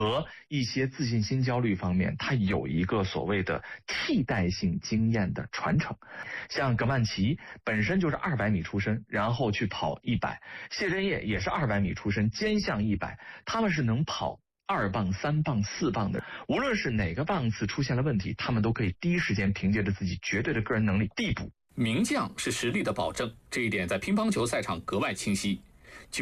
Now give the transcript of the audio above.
和一些自信心焦虑方面，它有一个所谓的替代性经验的传承。像葛曼棋本身就是200米出身，然后去跑100，谢震业也是200米出身，兼项100，他们是能跑2磅、3磅、4磅的。无论是哪个磅次出现了问题，他们都可以第一时间凭借着自己绝对的个人能力递补。 名将是实力的保证，这一点在乒乓球赛场格外清晰。